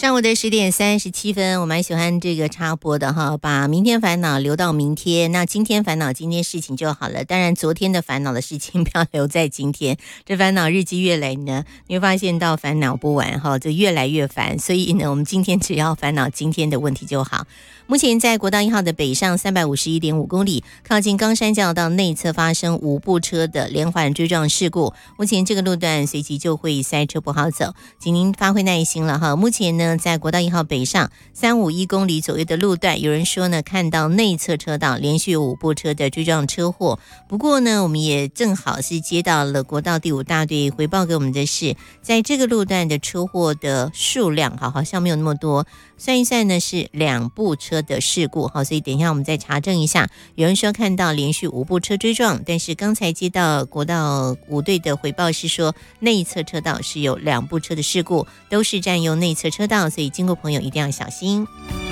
上午的10:37，我蛮喜欢这个插播的哈，把明天烦恼留到明天，那今天烦恼今天事情就好了。当然，昨天的烦恼的事情不要留在今天，这烦恼日积月累呢，你会发现到烦恼不完哈，就越来越烦。所以呢，我们今天只要烦恼今天的问题就好。目前在国道1号的北上351.5公里，靠近冈山交流道内侧发生5部车的连环追撞事故，目前这个路段随即就会塞车不好走，请您发挥耐心了哈。目前呢，在国道1号北上351公里左右的路段，有人说呢看到内侧车道连续5部车的追撞车祸，不过呢，我们也正好是接到了国道第5大队回报给我们的是，在这个路段的车祸的数量好像没有那么多，算一算呢是2部车的事故，好，所以等一下我们再查证一下。有人说看到连续5部车追撞，但是刚才接到国道5队的回报是说内侧车道是有2部车的事故，都是占用内侧车道，所以经过朋友一定要小心。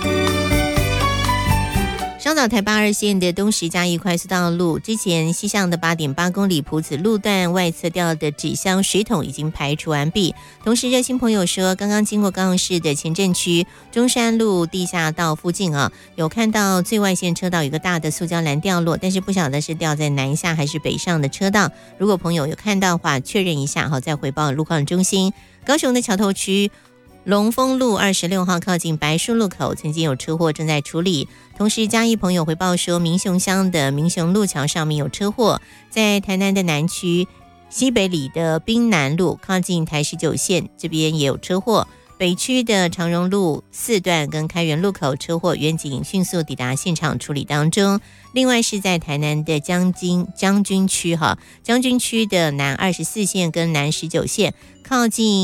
稍早台8-2线的东石嘉义快速道路之前西向的8.8公里埔子路段外侧掉的纸箱水桶已经排除完毕。同时热心朋友说，刚刚经过高雄市的前镇区中山路地下道附近有看到最外线车道有个大的塑胶篮掉落，但是不晓得是掉在南下还是北上的车道，如果朋友有看到的话确认一下再回报路况中心。高雄的桥头区龙丰路26号靠近白树路口曾经有车祸正在处理，同时嘉义朋友回报说民雄乡的民雄路桥上面有车祸，在台南的南区西北里的滨南路靠近台19线这边也有车祸，北区的长荣路4段跟开元路口车祸，员警迅速抵达现场处理当中。另外是在台南的将军区的南24线跟南19线靠近